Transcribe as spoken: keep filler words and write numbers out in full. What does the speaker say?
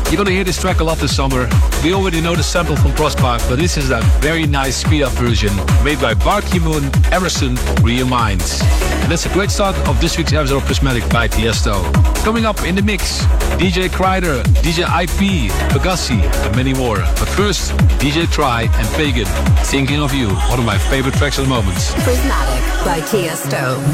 You're gonna hear this track a lot this summer. We already know the sample from Crosspark, but this is a very nice speed-up version made by Bart Moon, Emerson, Real Minds. And that's a great start of this week's episode of Prismatic by Tiesto. Coming up in the mix, D J Kreider, D J I P, Pegassi, and many more. But first, D J Try and Pagan, Thinking of You, one of my favorite tracks at the moment. Prismatic by Tiesto.